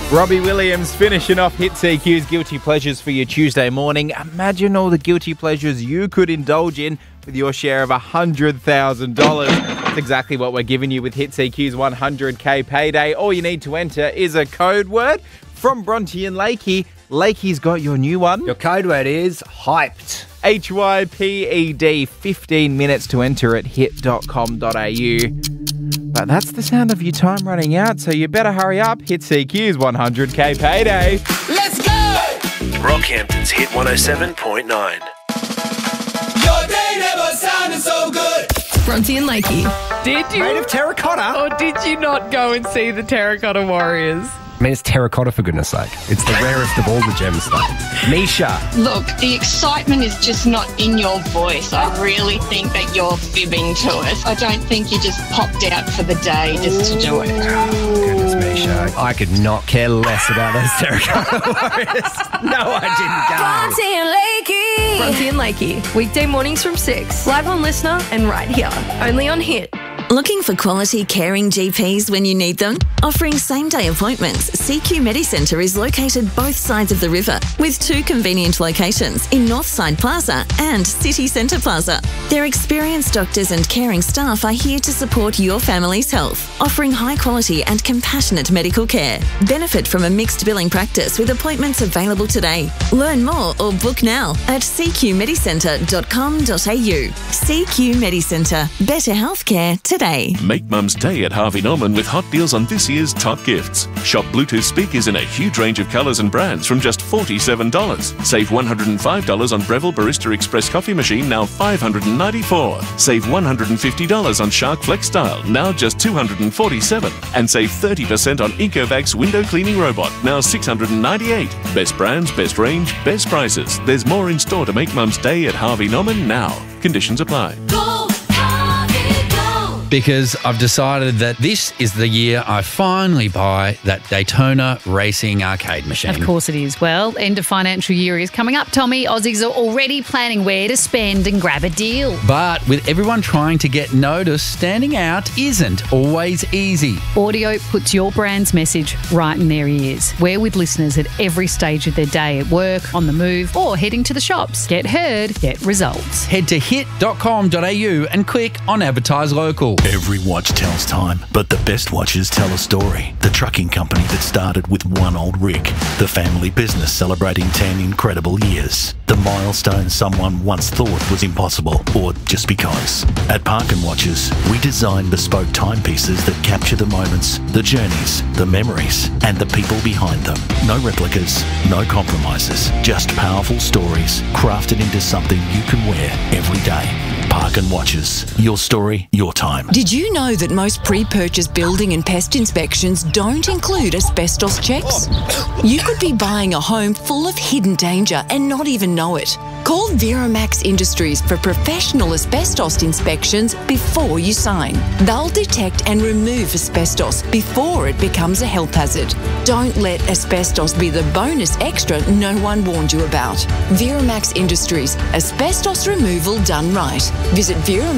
Robbie Williams finishing off Hit CQ's Guilty Pleasures for your Tuesday morning. Imagine all the guilty pleasures you could indulge in with your share of $100,000. That's exactly what we're giving you with Hit CQ's 100K payday. All you need to enter is a code word from Bronte and Lakey. Lakey's got your new one. Your code word is hyped. HYPED. 15 minutes to enter at hit.com.au. But that's the sound of your time running out, so you better hurry up. Hit CQ's 100K payday. Let's go! Rockhampton's Hit 107.9. Your day never sounded so good. Bronte and Lakey. Did you? Made of terracotta. Or did you not go and see the Terracotta Warriors? I mean, it's terracotta, for goodness sake. It's the rarest of all the gemstones. Misha. Look, the excitement is just not in your voice. I really think that you're fibbing to us. I don't think you just popped out for the day just to do it. Oh, goodness, Misha. I could not care less about those terracotta warriors. No, I didn't go. Bronte and Lakey. Weekday mornings from 6. Live on Listener and right here. Only on Hit. Looking for quality, caring GPs when you need them? Offering same-day appointments, CQ MediCentre is located both sides of the river with 2 convenient locations in Northside Plaza and City Centre Plaza. Their experienced doctors and caring staff are here to support your family's health, offering high-quality and compassionate medical care. Benefit from a mixed billing practice with appointments available today. Learn more or book now at cqmedicentre.com.au. CQ MediCentre. Better healthcare today. Make Mum's Day at Harvey Norman with hot deals on this year's top gifts. Shop Bluetooth speakers in a huge range of colours and brands from just $47. Save $105 on Breville Barista Express coffee machine, now $594. Save $150 on Shark Flex Style, now just $247. And save 30% on Ecovacs window cleaning robot, now $698. Best brands, best range, best prices. There's more in store to make Mum's Day at Harvey Norman now. Conditions apply. Because I've decided that this is the year I finally buy that Daytona Racing arcade machine. Of course it is. Well, end of financial year is coming up, Tommy. Aussies are already planning where to spend and grab a deal. But with everyone trying to get noticed, standing out isn't always easy. Audio puts your brand's message right in their ears. We're with listeners at every stage of their day, at work, on the move, or heading to the shops. Get heard, get results. Head to hit.com.au and click on Advertise Local. Every watch tells time, but the best watches tell a story. The trucking company that started with one old rig. The family business celebrating 10 incredible years. The milestone someone once thought was impossible, or just because. At Parkin Watches, we design bespoke timepieces that capture the moments, the journeys, the memories, and the people behind them. No replicas, no compromises, just powerful stories crafted into something you can wear every day. Parkin Watches. Your story, your time. Did you know that most pre-purchase building and pest inspections don't include asbestos checks? You could be buying a home full of hidden danger and not even know it. Call Veromax Industries for professional asbestos inspections before you sign. They'll detect and remove asbestos before it becomes a health hazard. Don't let asbestos be the bonus extra no one warned you about. Veromax Industries. Asbestos removal done right. Visit Veromax